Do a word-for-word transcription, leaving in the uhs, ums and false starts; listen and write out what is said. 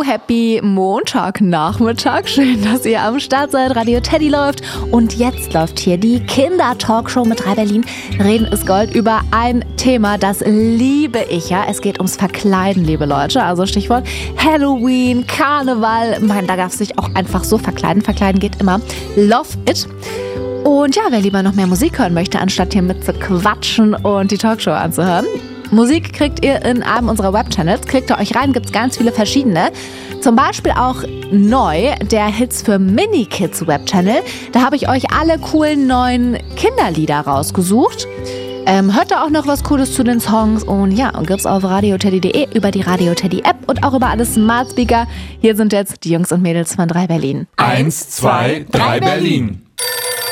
happy Montagnachmittag. Schön, dass ihr am Start seid. Radio Teddy läuft und jetzt läuft hier die Kinder-Talkshow mit drei Berlin. Reden ist Gold über ein Thema, das liebe ich ja. Es geht ums Verkleiden, liebe Leute. Also Stichwort Halloween, Karneval. Man, da darf sich auch einfach so verkleiden. Verkleiden geht immer. Love it. Und ja, wer lieber noch mehr Musik hören möchte, anstatt hier mit zu quatschen und die Talkshow anzuhören, Musik kriegt ihr in einem unserer Webchannels. Klickt ihr euch rein, gibt es ganz viele verschiedene. Zum Beispiel auch neu der Hits für Mini-Kids Webchannel. Da habe ich euch alle coolen neuen Kinderlieder rausgesucht. Ähm, hört da auch noch was Cooles zu den Songs. Und ja, und gibt's auf radioteddy punkt de, über die Radio Teddy App und auch über alle Smart Speaker. Hier sind jetzt die Jungs und Mädels von drei Berlin. Eins, zwei, drei Berlin.